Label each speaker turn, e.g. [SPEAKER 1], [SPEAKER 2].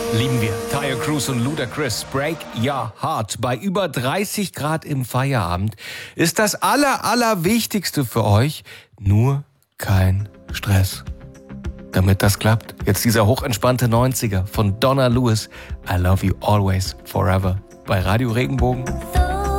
[SPEAKER 1] Lieben wir. Tyre Cruz und Ludacris, Break Your Heart. Bei über 30 Grad im Feierabend ist das Allerwichtigste für euch nur kein Stress. Damit das klappt, jetzt dieser hochentspannte 90er von Donna Lewis. I love you always, forever. Bei Radio Regenbogen.